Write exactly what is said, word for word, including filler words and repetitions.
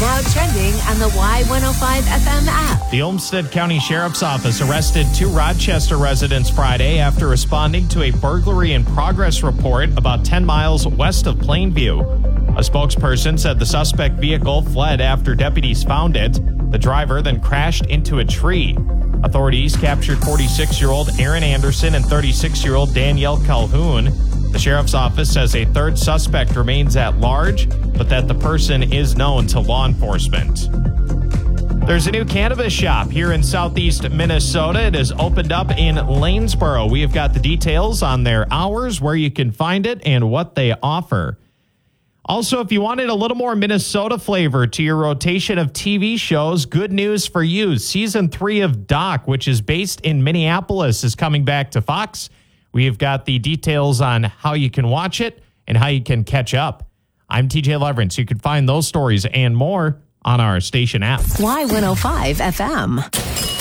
Now trending on the Y one oh five F M app. The Olmsted County Sheriff's Office arrested two Rochester residents Friday after responding to a burglary in progress report about ten miles west of Plainview. A spokesperson said the suspect vehicle fled after deputies found it. The driver then crashed into a tree. Authorities captured forty-six-year-old Aaron Anderson and thirty-six-year-old Danielle Calhoun. The sheriff's office says a third suspect remains at large, but that the person is known to law enforcement. There's a new cannabis shop here in southeast Minnesota. It has opened up in Lanesboro. We have got the details on their hours, where you can find it, and what they offer. Also, if you wanted a little more Minnesota flavor to your rotation of T V shows, good news for you. Season three of Doc, which is based in Minneapolis, is coming back to Fox. We've got the details on how you can watch it and how you can catch up. I'm T J Leverance. You can find those stories and more on our station app. Y one oh five F M.